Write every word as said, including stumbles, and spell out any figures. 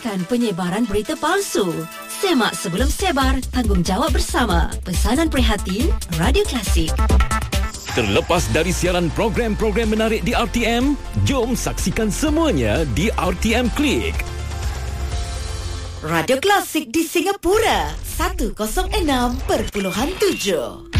hentikan penyebaran berita palsu. Semak sebelum sebar, tanggungjawab bersama. Pesanan prihatin, Radio Klasik. Terlepas dari siaran program-program menarik di R T M, jom saksikan semuanya di R T M Klik. Radio Klasik di Singapura, seratus enam perpuluhan tujuh.